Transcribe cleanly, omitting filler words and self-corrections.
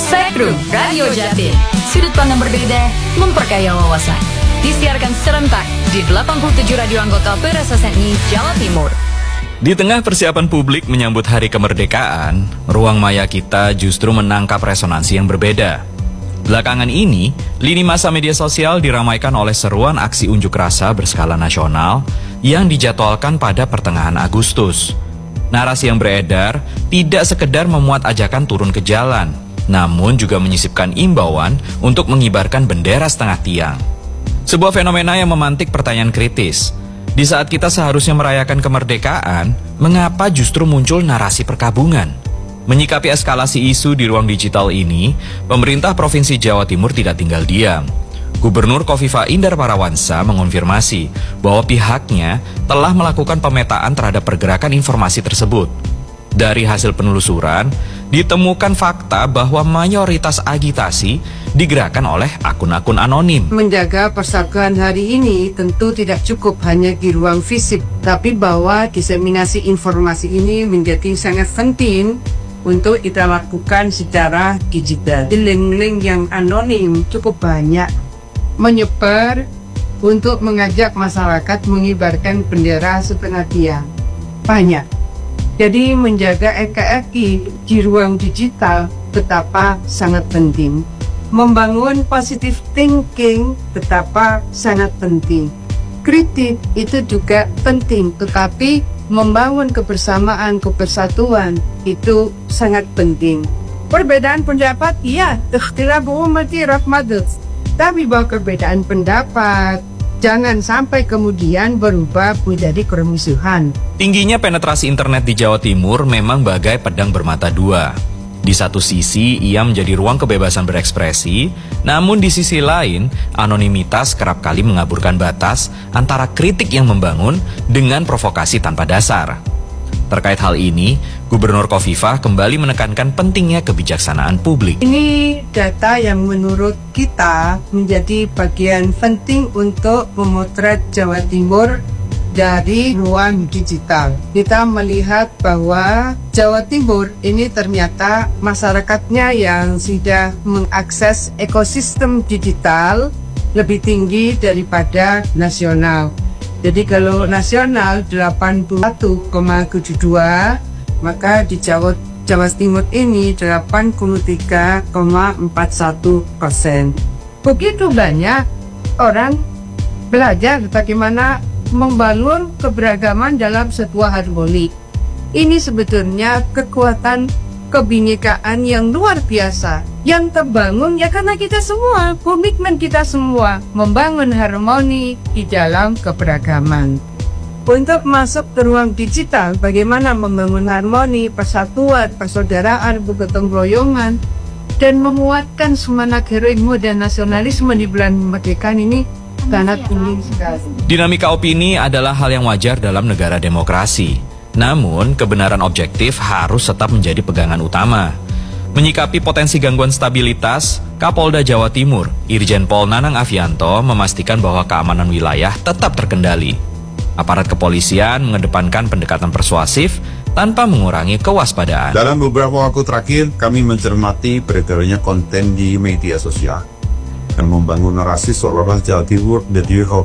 Spektrum Radio Jatim, sudut pandang berbeda, memperkaya wawasan. Disiarkan serentak di 87 radio anggota PRSSNI Jawa Timur. Di tengah persiapan publik menyambut Hari Kemerdekaan, ruang maya kita justru menangkap resonansi yang berbeda. Belakangan ini, lini masa media sosial diramaikan oleh seruan aksi unjuk rasa berskala nasional yang dijadwalkan pada pertengahan Agustus. Narasi yang beredar tidak sekedar memuat ajakan turun ke jalan, namun juga menyisipkan imbauan untuk mengibarkan bendera setengah tiang. Sebuah fenomena yang memantik pertanyaan kritis. Di saat kita seharusnya merayakan kemerdekaan, mengapa justru muncul narasi perkabungan? Menyikapi eskalasi isu di ruang digital ini, pemerintah Provinsi Jawa Timur tidak tinggal diam. Gubernur Khofifah Indar Parawansa mengonfirmasi bahwa pihaknya telah melakukan pemetaan terhadap pergerakan informasi tersebut. Dari hasil penelusuran, ditemukan fakta bahwa mayoritas agitasi digerakkan oleh akun-akun anonim. Menjaga persatuan hari ini tentu tidak cukup hanya di ruang fisik, tapi bahwa diseminasi informasi ini menjadi sangat penting untuk kita lakukan secara digital. Link-link yang anonim cukup banyak menyebar untuk mengajak masyarakat mengibarkan bendera setengah tiang. Banyak. Jadi menjaga EKRI di ruang digital betapa sangat penting. Membangun positive thinking betapa sangat penting. Kritik itu juga penting, tetapi membangun kebersamaan, kebersatuan itu sangat penting. Perbedaan pendapat, ya, ikhtilafu ummati rahmatun. Tapi bahwa perbedaan pendapat jangan sampai kemudian berubah menjadi permusuhan. Tingginya penetrasi internet di Jawa Timur memang bagai pedang bermata dua. Di satu sisi, ia menjadi ruang kebebasan berekspresi, namun di sisi lain, anonimitas kerap kali mengaburkan batas antara kritik yang membangun dengan provokasi tanpa dasar. Terkait hal ini, Gubernur Khofifah kembali menekankan pentingnya kebijaksanaan publik. Ini data yang menurut kita menjadi bagian penting untuk memotret Jawa Timur dari ruang digital. Kita melihat bahwa Jawa Timur ini ternyata masyarakatnya yang sudah mengakses ekosistem digital lebih tinggi daripada nasional. Jadi kalau nasional 81,72, maka di Jawa Timur ini 83,41%. Begitu banyak orang belajar bagaimana membangun keberagaman dalam sebuah harmoni. Ini sebetulnya kekuatan kebinekaan yang luar biasa yang terbangun ya karena kita semua, komitmen kita semua membangun harmoni di dalam keberagaman. Untuk masuk ke ruang digital, bagaimana membangun harmoni, persatuan, persaudaraan, bergotong royongan, dan memuatkan semangat heroisme dan nasionalisme di bulan kemerdekaan ini sangat penting sekali. Dinamika opini adalah hal yang wajar dalam negara demokrasi. Namun, kebenaran objektif harus tetap menjadi pegangan utama. Menyikapi potensi gangguan stabilitas, Kapolda Jawa Timur, Irjen Pol Nanang Afianto memastikan bahwa keamanan wilayah tetap terkendali. Aparat kepolisian mengedepankan pendekatan persuasif tanpa mengurangi kewaspadaan. Dalam beberapa waktu terakhir, kami mencermati beredarnya konten di media sosial dan membangun narasi seolah-olah Jawa Timur menjadi